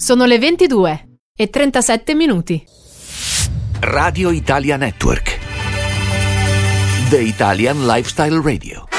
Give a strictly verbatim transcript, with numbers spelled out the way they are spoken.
Sono le ventidue e trentasette minuti. Radio Italia Network. The Italian Lifestyle Radio.